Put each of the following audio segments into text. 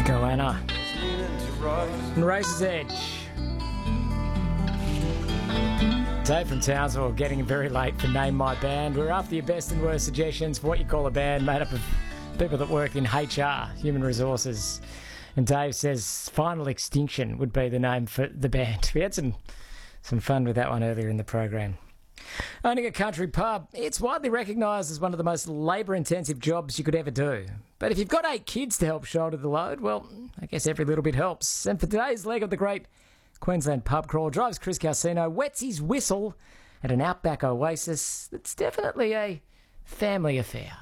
Goanna and Razor's Edge. Dave from Townsville getting very late for Name My Band. We're after your best and worst suggestions for what you call a band made up of people that work in HR, human resources. And Dave says Final Extinction would be the name for the band. We had some fun with that one earlier in the program. Owning a country pub, it's widely recognised as one of the most labour-intensive jobs you could ever do. But if you've got 8 kids to help shoulder the load, well, I guess every little bit helps. And for today's leg of the great Queensland pub crawl, drives Chris Calcino, wets his whistle at an outback oasis that's definitely a family affair.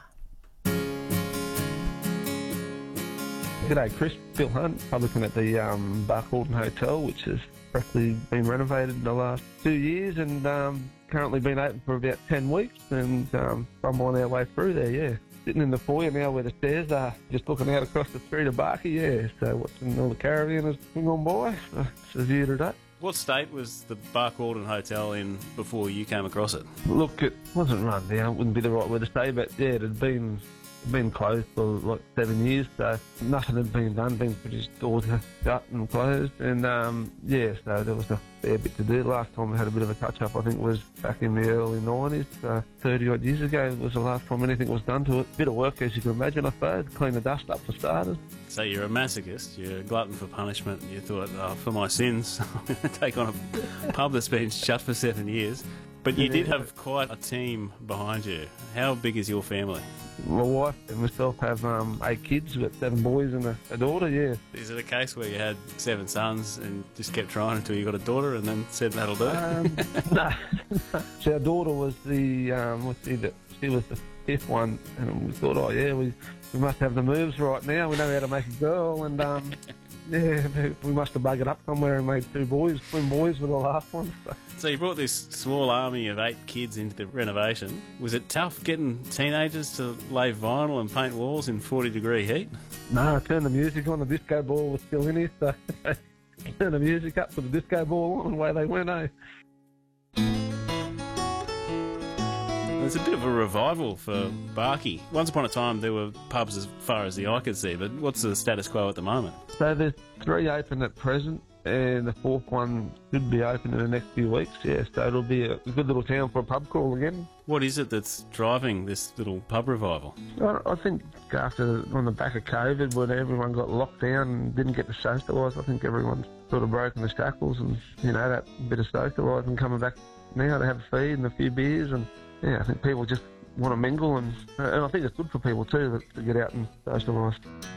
G'day Chris, Bill Hunt, publican at the Barcaldine Hotel, which has practically been renovated in the last 2 years and currently been open for about 10 weeks and I'm on our way through there, yeah. Sitting in the foyer now where the stairs are, just looking out across the street of Barkey, yeah. So watching all the caravanners swing on by, it's a view today. What state was the Barcaldine Hotel in before you came across it? Look, it wasn't run down, wouldn't be the right word to say, but yeah, it had been closed for like 7 years, so nothing had been done, been pretty doors shut and closed, and yeah, so there was a fair bit to do. Last time we had a bit of a touch-up, I think, was back in the early 90s, 30-odd years ago was the last time anything was done to it. Bit of work, as you can imagine, I suppose, clean the dust up for starters. So you're a masochist, you're a glutton for punishment, you thought, for my sins, I'm going to take on a pub that's been shut for 7 years. But you did have quite a team behind you. How big is your family? My wife and myself have 8 kids, we've got 7 boys and a daughter, yeah. Is it a case where you had 7 sons and just kept trying until you got a daughter and then said that'll do? No. So our daughter was she was the 5th one, and we thought, oh yeah, we must have the moves right now. We know how to make a girl, and yeah, we must have buggered up somewhere and made 2 boys, twin boys with the last one. So you brought this small army of 8 kids into the renovation. Was it tough getting teenagers to lay vinyl and paint walls in 40-degree heat? No, I turned the music on, the disco ball was still in here, so turned the music up with the disco ball on, and away they went, eh? It's a bit of a revival for Barkey. Once upon a time there were pubs as far as the eye could see, but what's the status quo at the moment? So there's 3 open at present, and the 4th one should be open in the next few weeks, yeah, so it'll be a good little town for a pub crawl again. What is it that's driving this little pub revival? I think after, on the back of COVID, when everyone got locked down and didn't get to socialise, I think everyone's sort of broken the shackles and, you know, that bit of socialising coming back now to have a feed and a few beers, and yeah, I think people just want to mingle, and I think it's good for people too to get out and socialise.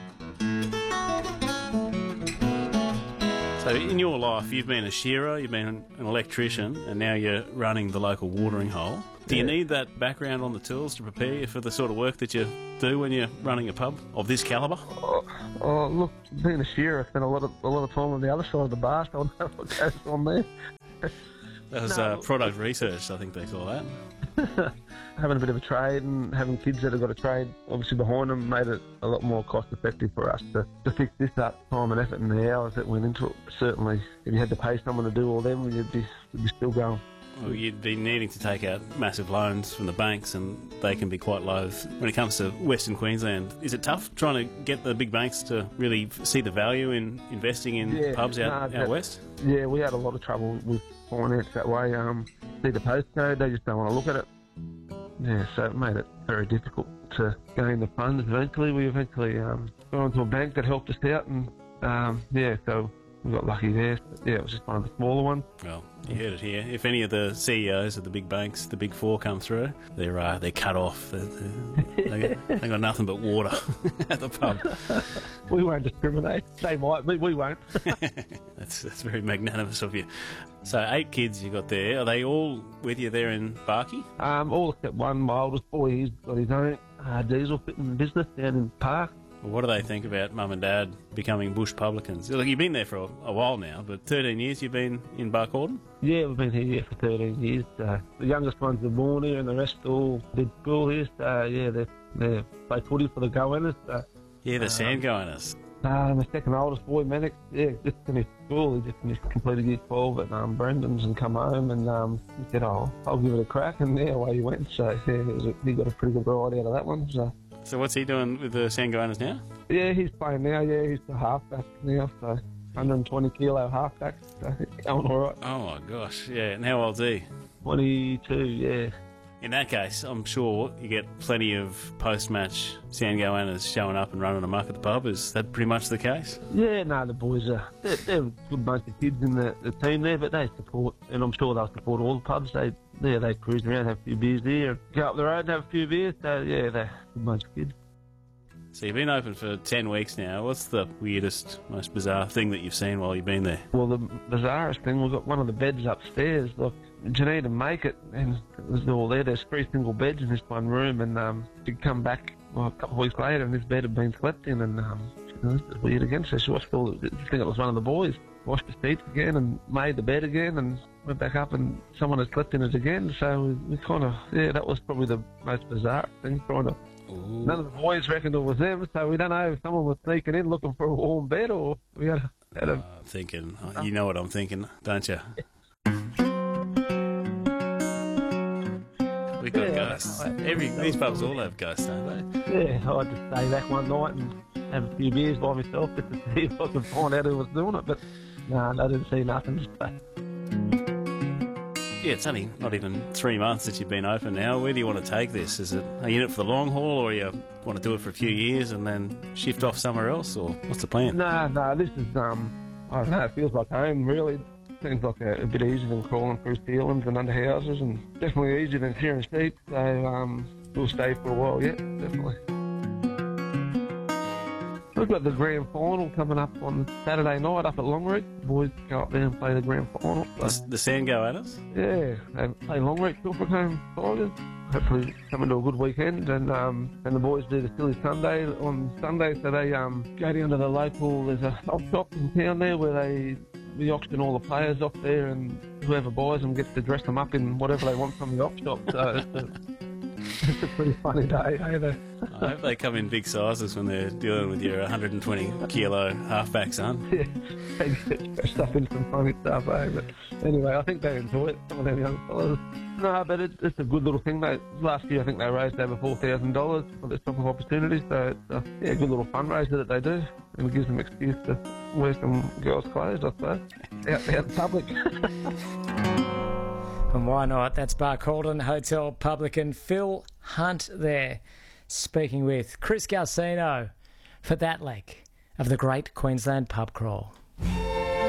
So in your life, you've been a shearer, you've been an electrician, and now you're running the local watering hole. Do you need that background on the tools to prepare you for the sort of work that you do when you're running a pub of this calibre? Oh, look, being a shearer, I spent a lot of time on the other side of the bar, so I know what goes on there. That was product research, I think they call that. Having a bit of a trade and having kids that have got a trade obviously behind them made it a lot more cost effective for us to fix this up, time and effort and the hours that went into it. Certainly, if you had to pay someone to do all them, you'd be still going. Well, you'd be needing to take out massive loans from the banks, and they can be quite loath. When it comes to Western Queensland, is it tough trying to get the big banks to really see the value in investing in pubs out west? Yeah, we had a lot of trouble with finance that way. See the postcode, they just don't want to look at it. Yeah, so it made it very difficult to gain the funds. We eventually got onto a bank that helped us out, and yeah, so we got lucky there. But yeah, it was just one of the smaller ones. Well, you heard it here. If any of the CEOs of the big banks, the big 4, come through, they're cut off. They got nothing but water at the pub. We won't discriminate. They might, but we won't. That's very magnanimous of you. So 8 kids you got there. Are they all with you there in Barkey? All except one. My oldest boy, he's got his own diesel fitting business down in Park. Well, what do they think about Mum and Dad becoming bush publicans? Look, you've been there for a while now, but 13 years you've been in Barcaldine? Yeah, we've been here for 13 years. The youngest ones were born here and the rest all did school here. So, yeah, they play footy for the Goannas. Yeah, the Sand Goannas. The second oldest boy, Mannix, just finished school. He just finished completed year 12 at Brendan's and come home and he said, I'll give it a crack, and away he went. So, yeah, he got a pretty good ride out of that one. So. So what's he doing with the Sangoanas now? Yeah, he's playing now. Yeah, he's the halfback now, so 120 kilo halfback. So he's going all right. Oh my gosh, yeah. And how old's he? 22, yeah. In that case, I'm sure you get plenty of post-match Sangoanas showing up and running amok at the pub. Is that pretty much the case? Yeah, no, the boys they're a good bunch of kids in the team there, but they support, and I'm sure they'll support all the pubs. They cruise around, have a few beers there, go up the road and have a few beers. So yeah, they're a good bunch of kids. So you've been open for 10 weeks now. What's the weirdest, most bizarre thing that you've seen while you've been there? Well, the bizarrest thing, we've got one of the beds upstairs. Look, you need to make it, and it was all there. There's 3 single beds in this one room, and she'd come back a couple of weeks later, and this bed had been slept in, and this is weird again. So she washed all. I think it was one of the boys. Washed the sheets again and made the bed again, and went back up, and someone had slept in it again. So we kind of, yeah, that was probably the most bizarre thing. Trying to. Ooh. None of the boys reckoned it was them, so we don't know if someone was sneaking in looking for a warm bed, or we had a I'm thinking, you know what I'm thinking, don't you? We got ghosts. These pubs all have ghosts, don't they? Yeah, I just stay back one night and have a few beers by myself just to see if I could find out who was doing it. But no, I didn't see nothing. Just Yeah, it's only not even 3 months that you've been open now. Where do you want to take this? Are you in it for the long haul, or you want to do it for a few years and then shift off somewhere else, or what's the plan? No, this is, I don't know, it feels like home, really. Seems like a bit easier than crawling through ceilings and under houses, and definitely easier than shearing sheep. So we'll stay for a while, yeah, definitely. We've got the grand final coming up on Saturday night up at Longreach. The boys go up there and play the grand final. So, The Sangoanas? yeah, they play Longreach, Ilfracombe Tigers. Hopefully come into a good weekend, and the boys do the Silly Sunday on Sunday, so they go down to the local, there's a op shop in town there where we auction all the players off there, and whoever buys them gets to dress them up in whatever they want from the op shop. So it's a pretty funny day, hey? I hope they come in big sizes when they're dealing with your 120 kilo halfback son. Yeah, they get dressed up in some funny stuff, eh? But anyway, I think they enjoy it, some of them young fellas. No, but it's a good little thing. Last year I think they raised over $4,000 for this type of opportunity, so it's a good little fundraiser that they do, and it gives them an excuse to wear some girls' clothes, I suppose, out there in public. And why not? That's Bar Calden Hotel publican Phil Hunt there, speaking with Chris Galsino for that leg of the Great Queensland Pub Crawl.